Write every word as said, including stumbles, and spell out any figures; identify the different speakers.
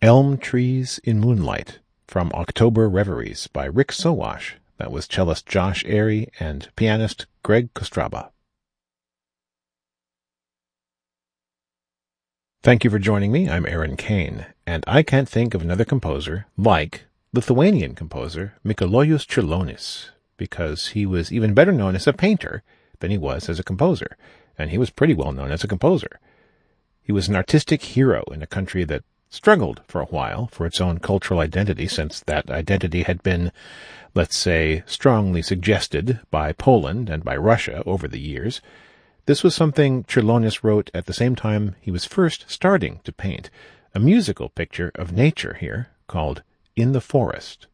Speaker 1: Elm Trees in Moonlight from October Reveries by Rick Sowash. That was cellist Josh Airy and pianist Greg Kostraba. Thank you for joining me. I'm Aaron Kane, and I can't think of another composer like Lithuanian composer Mikalojus Čiurlionis, because he was even better known as a painter than he was as a composer, and he was pretty well known as a composer. He was an artistic hero in a country that struggled for a while for its own cultural identity, since that identity had been, let's say, strongly suggested by Poland and by Russia over the years. This was something Čiurlionis wrote at the same time he was first starting to paint, a musical picture of nature here called In the Forest.